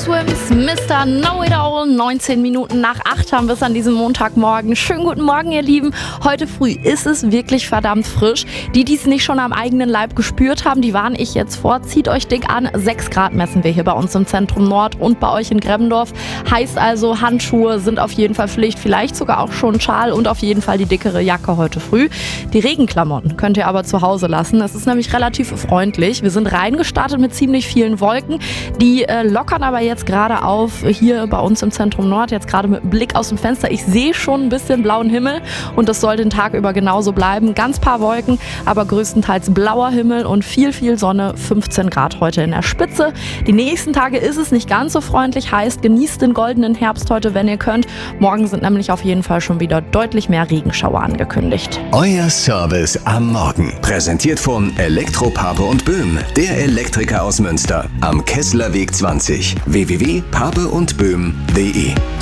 Swims, Mr. Know-It-All. 19 Minuten nach 8 haben wir es an diesem Montagmorgen. Schönen guten Morgen, ihr Lieben. Heute früh ist es wirklich verdammt frisch. Die es nicht schon am eigenen Leib gespürt haben, die warne ich jetzt vor. Zieht euch dick an. 6 Grad messen wir hier bei uns im Zentrum Nord und bei euch in Grebbendorf. Heißt also, Handschuhe sind auf jeden Fall Pflicht. Vielleicht sogar auch schon ein Schal und auf jeden Fall die dickere Jacke heute früh. Die Regenklamotten könnt ihr aber zu Hause lassen. Es ist nämlich relativ freundlich. Wir sind reingestartet mit ziemlich vielen Wolken. Die lockern aber jetzt gerade auf hier bei uns im Zentrum Nord. Jetzt gerade mit Blick aus dem Fenster. Ich sehe schon ein bisschen blauen Himmel und das soll den Tag über genauso bleiben. Ganz paar Wolken, aber größtenteils blauer Himmel und viel Sonne. 15 Grad heute in der Spitze. Die nächsten Tage ist es nicht ganz so freundlich. Heißt, genießt den goldenen Herbst heute, wenn ihr könnt. Morgen sind nämlich auf jeden Fall schon wieder deutlich mehr Regenschauer angekündigt. Euer Service am Morgen. Präsentiert von Elektro Pape und Böhm, der Elektriker aus Münster. Am Kesslerweg 20. www.papeundböhm.de